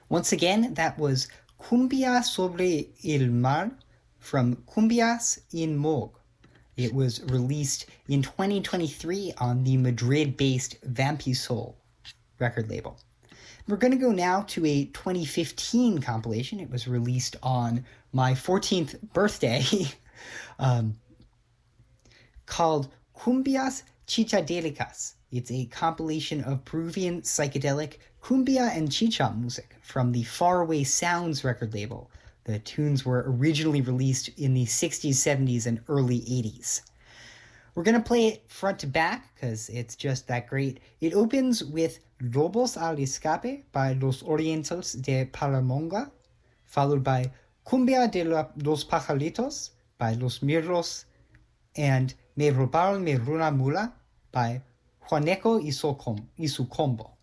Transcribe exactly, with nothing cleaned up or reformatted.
Once again, that was Cumbia sobre el mar from Cumbias in Moog. It was released in twenty twenty-three on the Madrid-based Vampisol record label. We're going to go now to a twenty fifteen compilation. It was released on my fourteenth birthday, um, called Cumbias Chichadelicas. It's a compilation of Peruvian psychedelic cumbia and chicha music from the Faraway Sounds record label. The tunes were originally released in the sixties, seventies, and early eighties. We're going to play it front to back because it's just that great. It opens with Lobos al Escape by Los Orientos de Palamonga, followed by Cumbia de la, los Pajaritos by Los Mirlos, and Me Robaron Me Runa Mula by Juaneco y su combo.